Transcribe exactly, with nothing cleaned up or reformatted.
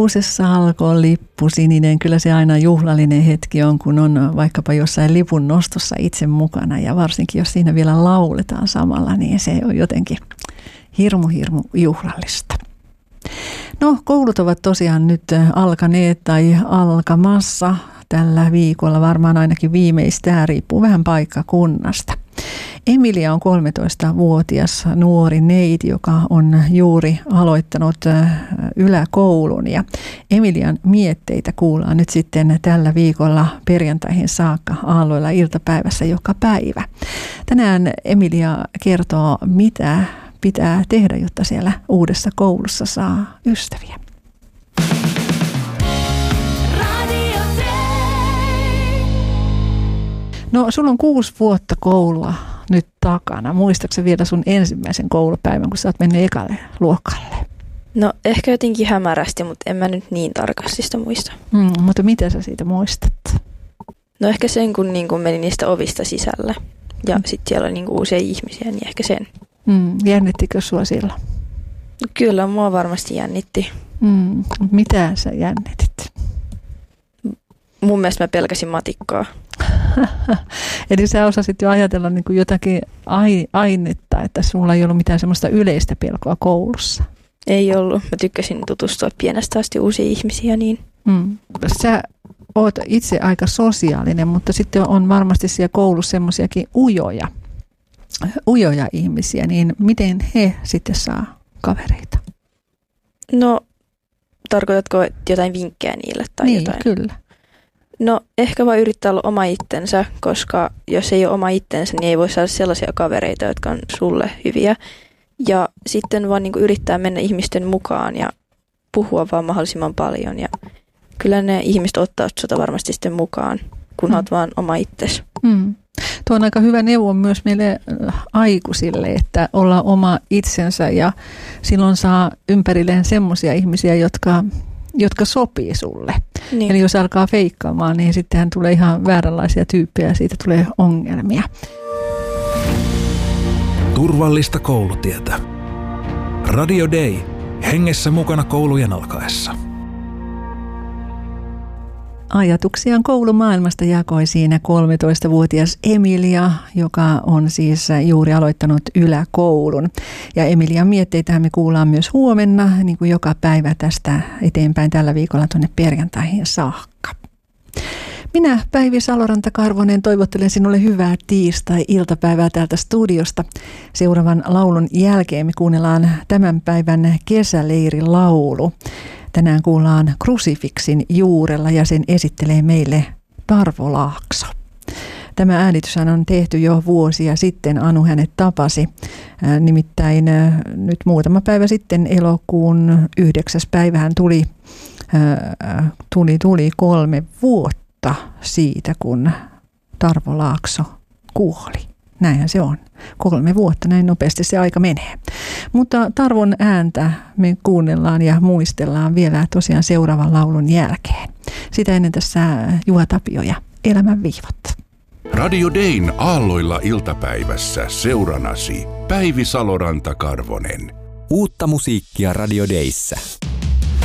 kuusessa alkoi lippu sininen. Kyllä se aina juhlallinen hetki on, kun on vaikkapa jossain lipun nostossa itse mukana. Ja varsinkin, jos siinä vielä lauletaan samalla, niin se on jotenkin hirmu, hirmu juhlallista. No, koulut ovat tosiaan nyt alkaneet tai alkamassa tällä viikolla, varmaan ainakin viimeistään, riippuu vähän paikkakunnasta. Emilia on kolmetoistavuotias nuori neiti, joka on juuri aloittanut yläkoulun, ja Emilian mietteitä kuullaan nyt sitten tällä viikolla perjantaihin saakka aalloilla iltapäivässä joka päivä. Tänään Emilia kertoo, mitä pitää tehdä, jotta siellä uudessa koulussa saa ystäviä. No, sulla on kuusi vuotta koulua nyt takana. Muistatko vielä sun ensimmäisen koulupäivän, kun sä oot mennyt ekalle luokalle? No, ehkä jotenkin hämärästi, mutta en mä nyt niin tarkasti sitä muista. Mm, mutta mitä sä siitä muistat? No, ehkä sen, kun niin kun menin niistä ovista sisällä ja mm. sitten siellä oli niin kun uusia ihmisiä, niin ehkä sen. Mm, jännittikö sua silloin? No, kyllä, mua varmasti jännitti. Mm, mitä sä jännitit? Mun mielestä mä pelkäsin matikkaa. Eli sä osasit jo ajatella niin kuin jotakin ainetta, että sulla ei ollut mitään semmoista yleistä pelkoa koulussa. Ei ollut. Mä tykkäsin tutustua pienestä asti uusia ihmisiä. Niin. Mm. Sä oot itse aika sosiaalinen, mutta sitten on varmasti siellä koulussa semmoisiakin ujoja, ujoja ihmisiä, niin miten he sitten saa kavereita? No, tarkoitatko jotain vinkkejä niille tai niin, jotain? Kyllä. No, ehkä vaan yrittää olla oma itsensä, koska jos ei ole oma itsensä, niin ei voi saada sellaisia kavereita, jotka on sulle hyviä. Ja sitten vaan niin kuin yrittää mennä ihmisten mukaan ja puhua vaan mahdollisimman paljon. Ja kyllä ne ihmiset ottaa sinua varmasti sitten mukaan, kun mm. olet vaan oma itsesi. Mm. Tuo on aika hyvä neuvo myös meille aikuisille, että olla oma itsensä ja silloin saa ympärilleen semmoisia ihmisiä, jotka... jotka sopii sulle. Niin. Eli jos alkaa feikkaamaan, niin sittenhän tulee ihan vääränlaisia tyyppejä ja siitä tulee ongelmia. Turvallista koulutietä. Radio Day. Hengessä mukana koulujen alkaessa. Ajatuksiaan koulumaailmasta jakoi siinä kolmetoistavuotias Emilia, joka on siis juuri aloittanut yläkoulun. Ja Emilian mietteitähän me kuullaan myös huomenna, niin kuin joka päivä tästä eteenpäin tällä viikolla tuonne perjantaihin saakka. Minä, Päivi Saloranta-Karvonen, toivottelen sinulle hyvää tiistai-iltapäivää täältä studiosta. Seuraavan laulun jälkeen me kuunnellaan tämän päivän kesäleirilaulu. Tänään kuullaan Krusifiksin juurella ja sen esittelee meille Tarvo Laakso. Tämä äänitys on tehty jo vuosia sitten, Anu hänet tapasi. Nimittäin nyt muutama päivä sitten elokuun yhdeksäs päivähän tuli, tuli, tuli kolme vuotta siitä, kun Tarvo Laakso kuoli. Näinhän se on. Kolme vuotta, näin nopeasti se aika menee. Mutta Tarvon ääntä me kuunnellaan ja muistellaan vielä tosiaan seuraavan laulun jälkeen. Sitä ennen tässä Juha Tapio ja Elämän viivat. Radio Dayn aalloilla iltapäivässä seuranasi Päivi Saloranta-Karvonen. Uutta musiikkia Radio Dayssä.